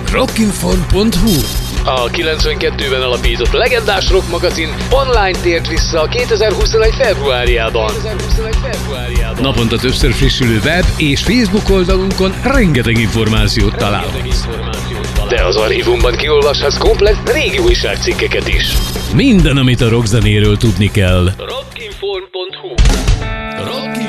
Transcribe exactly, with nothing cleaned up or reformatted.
rockinform pont hu. A kilencvenkettőben alapított legendás rock magazin online tért vissza kétezer-huszonegy februárjában. Naponta többször frissülő web és Facebook oldalunkon rengeteg információt találhatsz. De az archívumban kiolvashatsz komplett régi újságcikkeket is. Minden, amit a rockzenéről tudni kell.